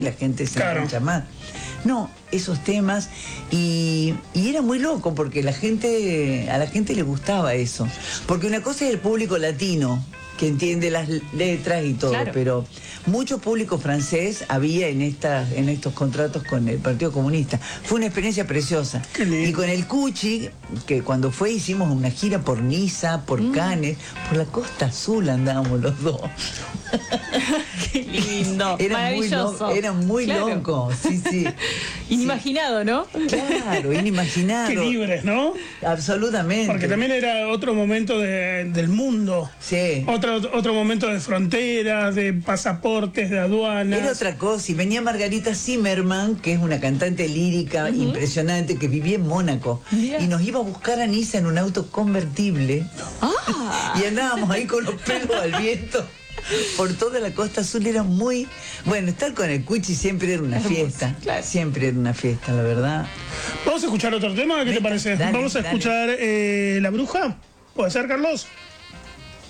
la gente se engancha más. No, esos temas, y era muy loco porque a la gente le gustaba eso. Porque una cosa es el público latino, que entiende las letras y todo, pero mucho público francés había en estos contratos con el Partido Comunista. Fue una experiencia preciosa. Y con el Cuchi, que cuando hicimos una gira por Niza, por Cannes, por la Costa Azul andábamos los dos. Qué lindo, maravilloso. Era muy loco, sí. Inimaginado, ¿no? Claro, inimaginado. Qué libres, ¿no? Absolutamente. Porque también era otro momento del mundo. Sí. Otro momento de fronteras, de pasaportes, de aduanas. Era otra cosa. Y venía Margarita Zimmerman, que es una cantante lírica impresionante, que vivía en Mónaco. Y nos iba a buscar a Niza en un auto convertible. Y andábamos ahí con los pelos al viento. Por toda la Costa Azul. Era muy... Bueno, estar con el Cuchi siempre era una fiesta. Claro. Siempre era una fiesta, la verdad. Vamos a escuchar otro tema, ¿qué te parece? Dale, Vamos a escuchar La Bruja. ¿Puede ser, Carlos?